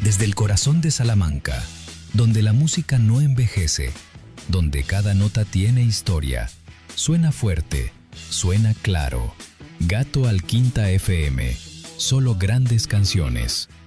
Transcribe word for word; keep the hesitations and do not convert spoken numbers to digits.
Desde el corazón de Salamanca, donde la música no envejece, donde cada nota tiene historia, suena fuerte, suena claro. Gato Alquinta F M, solo grandes canciones.